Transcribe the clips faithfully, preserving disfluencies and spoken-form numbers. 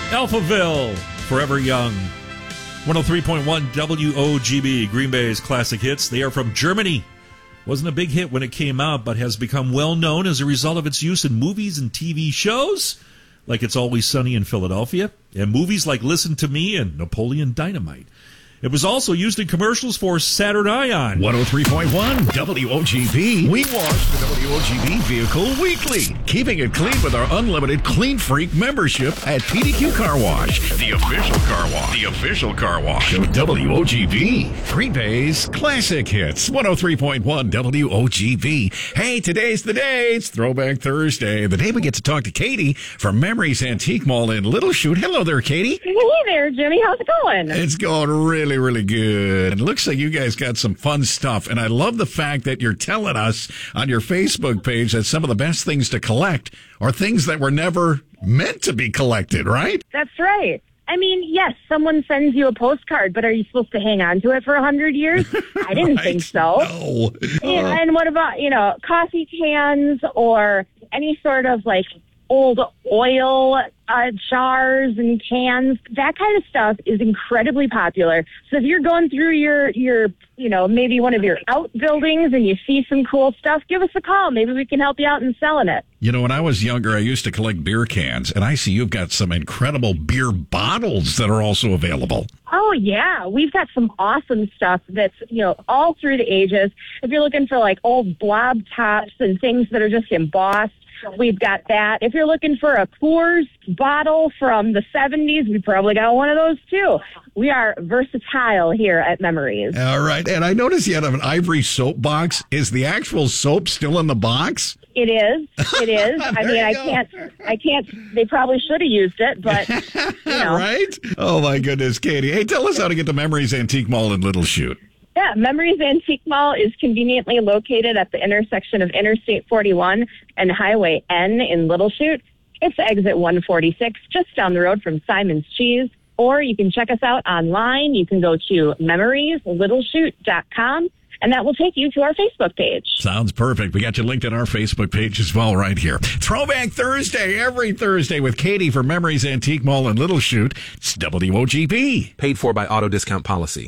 Alphaville, Forever Young. one oh three point one W O G B, Green Bay's classic hits. They are from Germany. Wasn't a big hit when it came out, but has become well known as a result of its use in movies and T V shows, like It's Always Sunny in Philadelphia, and movies like Listen to Me and Napoleon Dynamite. It was also used in commercials for Saturn Ion. one oh three point one W O G B. We wash the W O G B vehicle weekly, keeping it clean with our unlimited Clean Freak membership at P D Q Car Wash, the official car wash, the official car wash of W O G B. Green Bay's classic hits, one oh three point one W O G B. Hey, today's the day. It's Throwback Thursday, the day we get to talk to Katie from Memories Antique Mall in Little Chute. Hello there, Katie. Hey there, Jimmy. How's it going? It's going really Really, really good. It looks like you guys got some fun stuff. And I love the fact that you're telling us on your Facebook page that some of the best things to collect are things that were never meant to be collected, right? That's right. I mean, yes, someone sends you a postcard, but are you supposed to hang on to it for a hundred years? I didn't right? think so. No. And, and what about, you know, coffee cans or any sort of like old oil uh, jars and cans? That kind of stuff is incredibly popular. So if you're going through your, your, you know, maybe one of your outbuildings and you see some cool stuff, give us a call. Maybe we can help you out in selling it. You know, when I was younger, I used to collect beer cans, and I see you've got some incredible beer bottles that are also available. Oh, yeah. We've got some awesome stuff that's, you know, all through the ages. If you're looking for, like, old blob tops and things that are just embossed, we've got that. If you're looking for a Coors bottle from the seventies, we probably got one of those, too. We are versatile here at Memories. All right. And I noticed you had an ivory soap box. Is the actual soap still in the box? It is. It is. I mean, I can't, I can't, they probably should have used it, but, you know. Right? Oh, my goodness, Katie. Hey, tell us how to get to Memories Antique Mall in Little Chute. Yeah, Memories Antique Mall is conveniently located at the intersection of Interstate forty-one and Highway N in Little Chute. It's exit one forty-six, just down the road from Simon's Cheese. Or you can check us out online. You can go to memories little chute dot com, and that will take you to our Facebook page. Sounds perfect. We got you linked on our Facebook page as well right here. Throwback Thursday, every Thursday with Katie for Memories Antique Mall in Little Chute. It's W O G B. Paid for by Auto Discount Policy.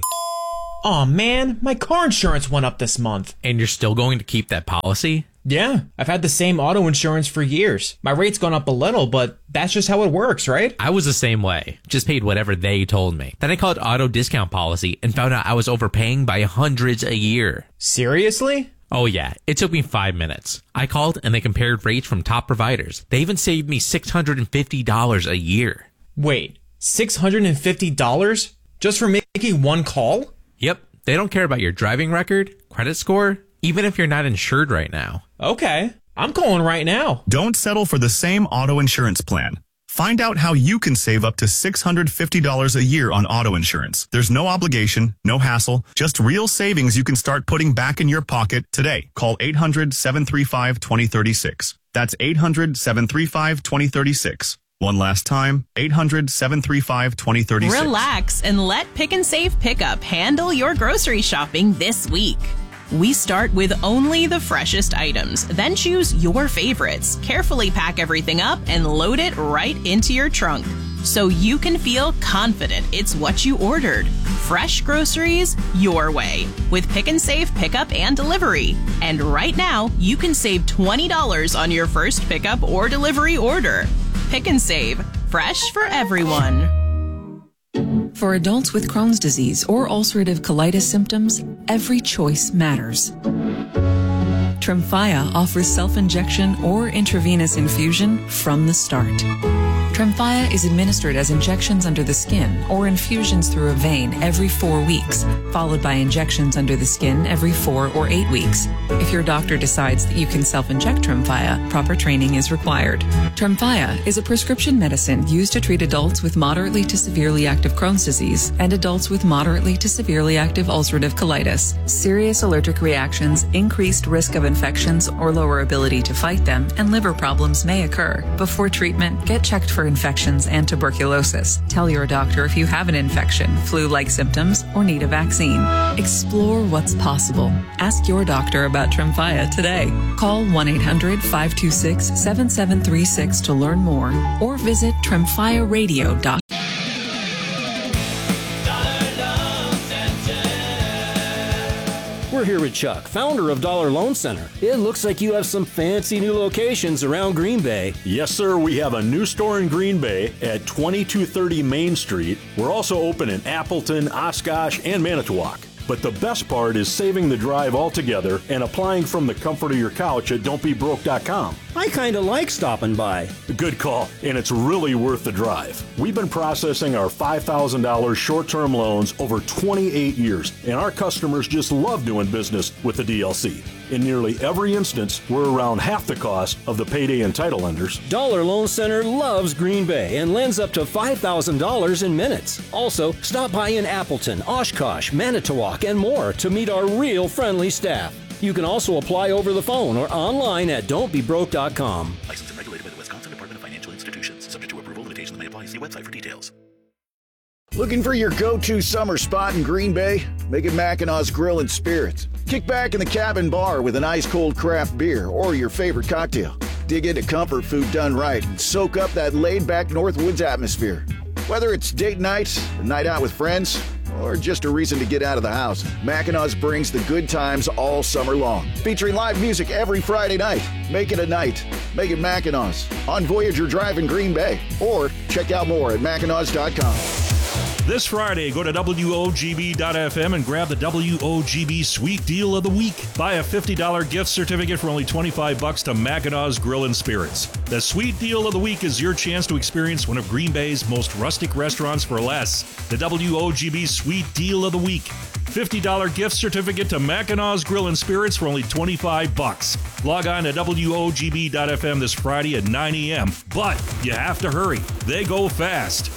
Aw, man, my car insurance went up this month. And you're still going to keep that policy? Yeah, I've had the same auto insurance for years. My rate's gone up a little, but that's just how it works, right? I was the same way. Just paid whatever they told me. Then I called Auto Discount Policy and found out I was overpaying by hundreds a year. Seriously? Oh yeah, it took me five minutes. I called and they compared rates from top providers. They even saved me six hundred fifty dollars a year. Wait, six hundred fifty dollars? Just for making one call? Yep, they don't care about your driving record, credit score, even if you're not insured right now. Okay, I'm calling right now. Don't settle for the same auto insurance plan. Find out how you can save up to six hundred fifty dollars a year on auto insurance. There's no obligation, no hassle, just real savings you can start putting back in your pocket today. Call eight hundred, seven three five, two oh three six. That's eight hundred, seven three five, two oh three six. One last time, eight hundred, seven three five, two oh three six. Relax and let Pick and Save Pickup handle your grocery shopping this week. We start with only the freshest items, then choose your favorites, carefully pack everything up, and load it right into your trunk, so you can feel confident it's what you ordered. Fresh groceries your way with Pick and Save Pickup and Delivery. And right now, you can save twenty dollars on your first pickup or delivery order. Pick and Save, fresh for everyone. For adults with Crohn's disease or ulcerative colitis symptoms, every choice matters. Tremfya offers self-injection or intravenous infusion from the start. Tremfya is administered as injections under the skin or infusions through a vein every four weeks, followed by injections under the skin every four or eight weeks. If your doctor decides that you can self-inject Tremfya, proper training is required. Tremfya is a prescription medicine used to treat adults with moderately to severely active Crohn's disease and adults with moderately to severely active ulcerative colitis. Serious allergic reactions, increased risk of infections or lower ability to fight them, and liver problems may occur. Before treatment, get checked for for infections and tuberculosis. Tell your doctor if you have an infection, flu-like symptoms, or need a vaccine. Explore what's possible. Ask your doctor about Tremfya today. Call one eight hundred, five two six, seven seven three six to learn more or visit tremfya radio dot com. We're here with Chuck, founder of Dollar Loan Center. It looks like you have some fancy new locations around Green Bay. Yes, sir. We have a new store in Green Bay at twenty-two thirty Main Street. We're also open in Appleton, Oshkosh, and Manitowoc. But the best part is saving the drive altogether and applying from the comfort of your couch at don't be broke dot com. I kind of like stopping by. Good call, and it's really worth the drive. We've been processing our five thousand dollars short-term loans over twenty-eight years, and our customers just love doing business with the D L C. In nearly every instance, we're around half the cost of the payday and title lenders. Dollar Loan Center loves Green Bay and lends up to five thousand dollars in minutes. Also, stop by in Appleton, Oshkosh, Manitowoc, and more to meet our real friendly staff. You can also apply over the phone or online at don't be broke dot com. Licensed and regulated by the Wisconsin Department of Financial Institutions. Subject to approval, limitations may apply. See website for details. Looking for your go-to summer spot in Green Bay? Make it Mackinac Grill and Spirits. Kick back in the cabin bar with an ice-cold craft beer or your favorite cocktail. Dig into comfort food done right and soak up that laid-back Northwoods atmosphere. Whether it's date night, a night out with friends, or just a reason to get out of the house, Mackinac brings the good times all summer long. Featuring live music every Friday night. Make it a night. Make it Mackinac on Voyager Drive in Green Bay. Or check out more at mackinac dot com. This Friday, go to W O G B dot F M and grab the W O G B Sweet Deal of the Week. Buy a fifty dollars gift certificate for only twenty-five bucks to Mackinac Grill and Spirits. The Sweet Deal of the Week is your chance to experience one of Green Bay's most rustic restaurants for less. The W O G B Sweet Deal of the Week. fifty dollars gift certificate to Mackinac Grill and Spirits for only twenty-five bucks. Log on to W O G B dot F M this Friday at nine a.m. But you have to hurry. They go fast.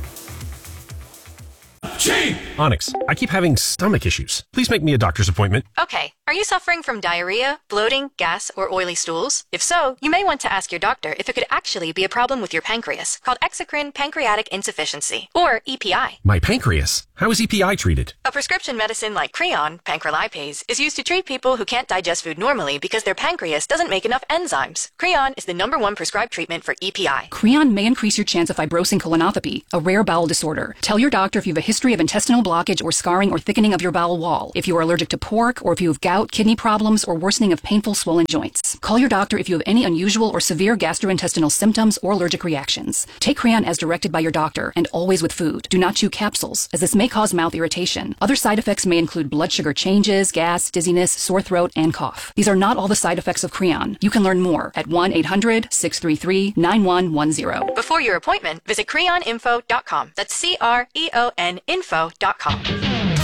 Chief! Onyx, I keep having stomach issues. Please make me a doctor's appointment. Okay. Are you suffering from diarrhea, bloating, gas, or oily stools? If so, you may want to ask your doctor if it could actually be a problem with your pancreas, called exocrine pancreatic insufficiency, or E P I. My pancreas? How is E P I treated? A prescription medicine like Creon, pancrelipase, is used to treat people who can't digest food normally because their pancreas doesn't make enough enzymes. Creon is the number one prescribed treatment for E P I. Creon may increase your chance of fibrosing colonopathy, a rare bowel disorder. Tell your doctor if you have a history of intestinal blockage or scarring or thickening of your bowel wall, if you are allergic to pork, or if you have gout, kidney problems, or worsening of painful swollen joints. Call your doctor if you have any unusual or severe gastrointestinal symptoms or allergic reactions. Take Creon as directed by your doctor, and always with food. Do not chew capsules, as this may cause mouth irritation. Other side effects may include blood sugar changes, gas, dizziness, sore throat, and cough. These are not all the side effects of Creon. You can learn more at one eight hundred, six three three, nine one one zero. Before your appointment, visit creon info dot com. That's C R E O N info dot com.